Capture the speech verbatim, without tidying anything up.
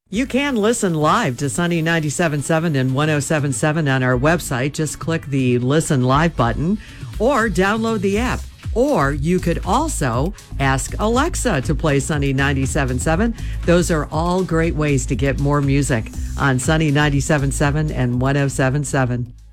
You can listen live to Sunny ninety-seven point seven and one oh seven point seven on our website. Just click the Listen Live button or download the app. Or you could also ask Alexa to play Sunny ninety-seven point seven. Those are all great ways to get more music on Sunny ninety-seven point seven and one oh seven point seven.